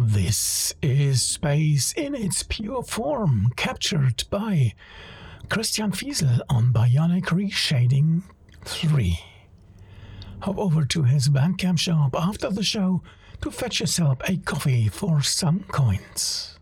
This is space in its pure form, captured by Christian Fiesel on Bionic Reshading 3. Hop over to his Bandcamp shop after the show to fetch yourself a coffee for some coins.